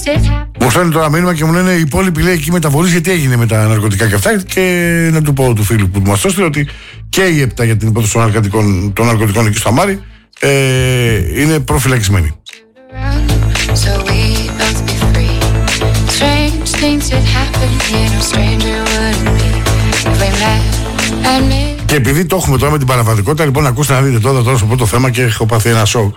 Μου στέλνει τώρα μήνυμα και μου λένε οι υπόλοιποι λέει εκεί μεταβολής γιατί έγινε με τα ναρκωτικά και αυτά. Και να του πω του φίλου που μας το έστειλε ότι και οι 7 για την υπόθεση των ναρκωτικών εκεί στο Αμάρι είναι προφυλακισμένοι. Και επειδή το έχουμε τώρα με την παραβατικότητα, λοιπόν, ακούστε να δείτε τώρα στο πρώτο θέμα και έχω πάθει ένα σοκ.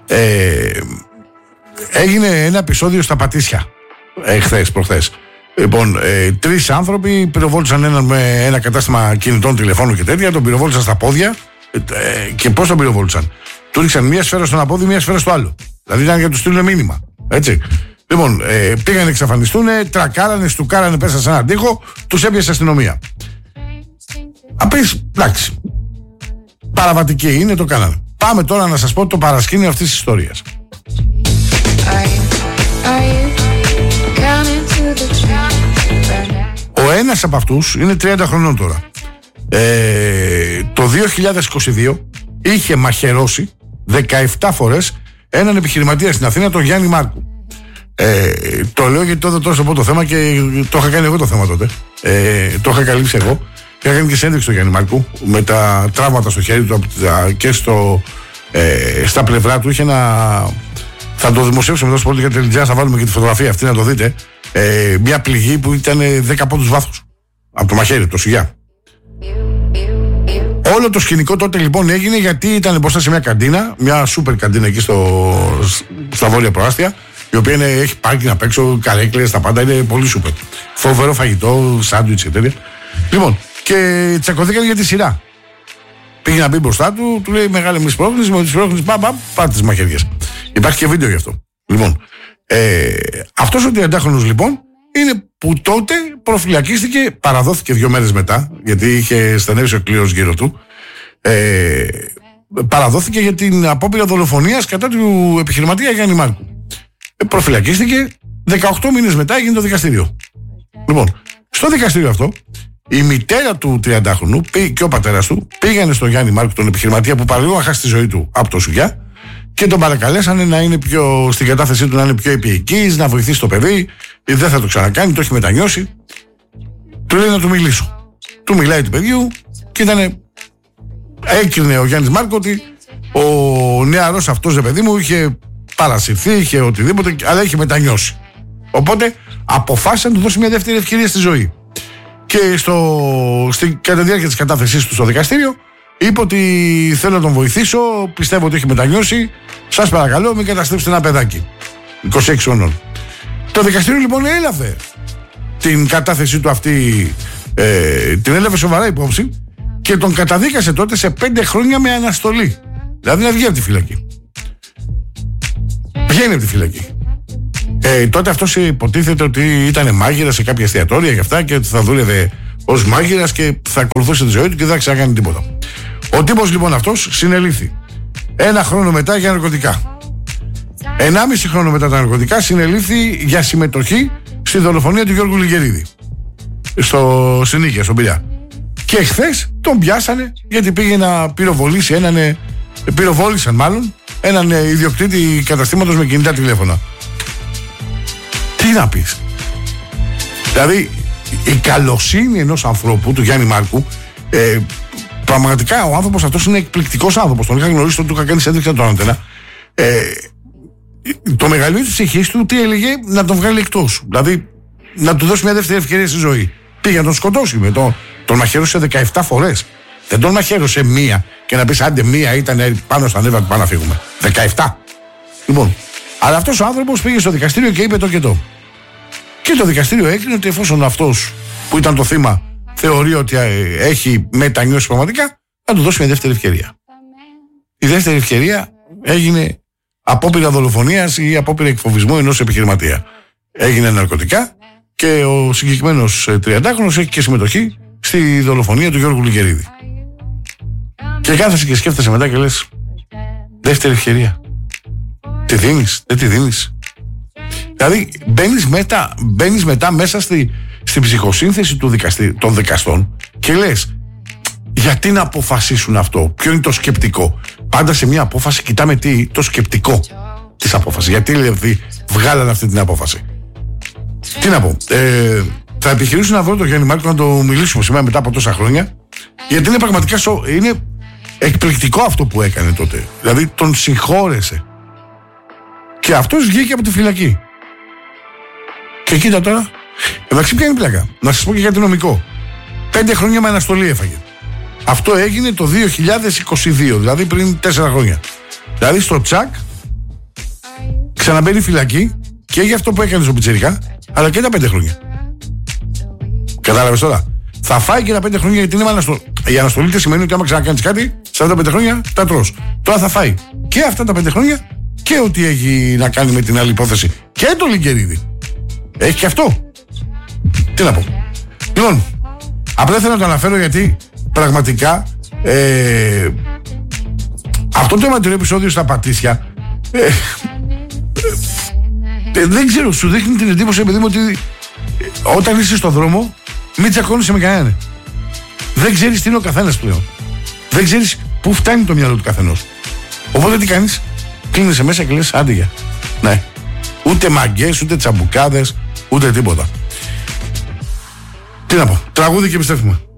Έγινε ένα επεισόδιο στα Πατήσια προχθές. Λοιπόν, 3 άνθρωποι πυροβόλησαν έναν με ένα κατάστημα κινητών τηλεφώνων και τέτοια, τον πυροβόλησαν στα πόδια. Και πώς τον πυροβόλησαν? Του ρίξαν μία σφαίρα στον απόδι, μία σφαίρα στο άλλο. Δηλαδή ήταν για να του στείλουν μήνυμα. Έτσι. Λοιπόν, πήγαν να εξαφανιστούν, τρακάρανε, στουκάρανε, πέσαν σε έναν τοίχο, τους έπιασε αστυνομία. Απείς, εντάξει. Παραβατική είναι, το κάνανε. Πάμε τώρα να σας πω το παρασκήνιο αυτής της ιστορίας. Ο ένας από αυτούς είναι 30 χρονών τώρα. Το 2022 είχε μαχαιρώσει 17 φορές έναν επιχειρηματία στην Αθήνα, τον Γιάννη Μάρκου. Το λέω γιατί τότε τόσο πω το θέμα και το είχα κάνει εγώ το θέμα τότε. Το είχα καλύψει εγώ. Είχα κάνει και συνέντευξη στο Γιάννη Μάρκου με τα τραύματα στο χέρι του και στα πλευρά του. Είχε ένα. Θα το δημοσιεύσουμε εδώ στο Πολιτικά.gr, θα βάλουμε και τη φωτογραφία αυτή να το δείτε. Μια πληγή που ήταν 10 πόντους βάθους από το μαχαίρι, το σιγιά. Όλο το σκηνικό τότε λοιπόν έγινε γιατί ήταν μπροστά σε μια καντίνα, μια σούπερ καντίνα εκεί στα βόρεια προάστια, η οποία έχει πάρκινγκ απ' έξω, καρέκλες, τα πάντα, είναι πολύ σούπερ. Φοβερό φαγητό, σάντουιτς και τέτοια. Λοιπόν, και τσακωθήκαν για τη σειρά. Πήγε να μπει μπροστά του, του λέει μεγάλη μη σπρώχνεις, με τις σπρώχνεις, πάρτε τις μαχαιριές. Υπάρχει και βίντεο γι' αυτό. Λοιπόν, αυτός ο 30χρονος λοιπόν είναι που τότε προφυλακίστηκε, παραδόθηκε 2 μέρες μετά, γιατί είχε στενεύσει ο κλήρος γύρω του. Παραδόθηκε για την απόπειρα δολοφονίας κατά του επιχειρηματία Γιάννη Μάρκου. Προφυλακίστηκε, 18 μήνες μετά έγινε το δικαστήριο. Λοιπόν, στο δικαστήριο αυτό, η μητέρα του 30χρονου και ο πατέρας του πήγανε στον Γιάννη Μάρκου, τον επιχειρηματία που παραλίγο να χάσει τη ζωή του από το σουγιά, και τον παρακαλέσανε να είναι στην κατάθεσή του να είναι πιο επίοικης, να βοηθήσει το παιδί, δεν θα το ξανακάνει, το έχει μετανιώσει. Του λέει να του μιλήσω. Του μιλάει του παιδιού και έκρινε ο Γιάννης Μάρκο ότι ο νεαρός αυτός, παιδί μου, είχε παρασυρθεί, είχε οτιδήποτε, αλλά είχε μετανιώσει. Οπότε αποφάσισε να του δώσει μια δεύτερη ευκαιρία στη ζωή. Και κατά τη διάρκεια της κατάθεσής του στο δικαστήριο είπε ότι θέλω να τον βοηθήσω, πιστεύω ότι έχει μετανιώσει, σας παρακαλώ μην καταστρέψετε ένα παιδάκι 26 χρονών. Το δικαστήριο λοιπόν έλαβε την κατάθεσή του αυτή, την έλαβε σοβαρά υπόψη και τον καταδίκασε τότε σε 5 χρόνια με αναστολή. Δηλαδή να βγει από τη φυλακή. Βγαίνει από τη φυλακή. Τότε αυτός υποτίθεται ότι ήταν μάγειρας σε κάποια εστιατόρια και αυτά, και ότι θα δούλευε ως μάγειρας και θα ακολουθούσε τη ζωή του και δεν θα ξανακάνει τίποτα. Ο τύπος λοιπόν αυτός συνελήφθη 1 χρόνο μετά για ναρκωτικά. 1,5 χρόνο μετά τα ναρκωτικά συνελήφθη για συμμετοχή στη δολοφονία του Γιώργου Λιγερίδη στην Νίκαια, στον Πειραιά. Και χθες τον πιάσανε γιατί πήγε να πυροβολήσει πυροβόλησαν μάλλον έναν ιδιοκτήτη καταστήματος με κινητά τηλέφωνα. Τι να πεις? Δηλαδή η καλοσύνη ενός ανθρώπου, του Γιάννη Μάρκου, πραγματικά ο άνθρωπος αυτός είναι εκπληκτικός άνθρωπος. Τον είχα γνωρίσει, τον του είχα κάνει συνέντευξη τον Αντένα. Το μεγαλύτερο της ψυχής του τι έλεγε? Να τον βγάλει εκτός. Δηλαδή να του δώσει μια δεύτερη ευκαιρία στη ζωή. Πήγε να τον σκοτώσει τον μαχαίρωσε 17 φορές. Δεν τον μαχαίρωσε μία και να πεις άντε μία ήταν πάνω στα νεύρα του, πάνω να φύγουμε. 17. Λοιπόν, αλλά αυτός ο άνθρωπος πήγε στο δικαστήριο και είπε το και το. Και το δικαστήριο έκρινε ότι εφόσον αυτός που ήταν το θύμα θεωρεί ότι έχει μετανιώσει πραγματικά, να του δώσει μια δεύτερη ευκαιρία. Η δεύτερη ευκαιρία έγινε απόπειρα δολοφονίας ή απόπειρα εκφοβισμού ενός επιχειρηματία. Έγινε ναρκωτικά και ο συγκεκριμένος 30χρονος έχει και συμμετοχή στη δολοφονία του Γιώργου Λιγερίδη. Και κάθεσαι και σκέφτεσαι μετά και λες, δεύτερη ευκαιρία. Τη δίνεις, δεν τη δίνεις? Δηλαδή μπαίνεις μετά μέσα στην ψυχοσύνθεση των δικαστών και λες, γιατί να αποφασίσουν αυτό? Ποιο είναι το σκεπτικό? Πάντα σε μια απόφαση κοιτάμε το σκεπτικό της απόφασης. Γιατί δηλαδή βγάλανε αυτή την απόφαση. Τι να πω. Θα επιχειρήσω να βρω τον Γιάννη Μάρκο να το μιλήσουμε σήμερα μετά από τόσα χρόνια. Γιατί είναι πραγματικά είναι εκπληκτικό αυτό που έκανε τότε. Δηλαδή τον συγχώρεσε. Και αυτός βγήκε από τη φυλακή. Και κοίτα τώρα. Εντάξει, ποια είναι η πλάκα. Να σας πω και για το νομικό. 5 χρόνια με αναστολή έφαγε. Αυτό έγινε το 2022, δηλαδή πριν 4 χρόνια. Δηλαδή στο τσακ ξαναμπαίνει φυλακή και για αυτό που έκανε στο πιτσιρικά, αλλά και τα 5 χρόνια. Κατάλαβες τώρα. Θα φάει και τα 5 χρόνια γιατί είναι με αναστολή. Η αναστολή τι σημαίνει ότι άμα ξανακάνεις κάτι, 45 χρόνια τα τρως. Τώρα θα φάει και αυτά τα 5 χρόνια και ό,τι έχει να κάνει με την άλλη υπόθεση. Και το Λιγκερίδη. Έχει και αυτό. Τι να πω. Λοιπόν, απλά θέλω να το αναφέρω γιατί πραγματικά αυτό το αιματηρό επεισόδιο στα Πατήσια δεν ξέρω, σου δείχνει την εντύπωση, παιδί μου, ότι όταν είσαι στον δρόμο μην τσακώνεσαι με κανέναν. Δεν ξέρεις τι είναι ο καθένας πλέον. Δεν ξέρεις πού φτάνει το μυαλό του καθενός. Οπότε τι κάνεις? Κλείνεσαι μέσα και λες άντε για. Ναι. Ούτε μαγκές, ούτε τσαμπουκάδες, ούτε τίποτα. Τι να πω. Τραγούδι και επιστρέφουμε.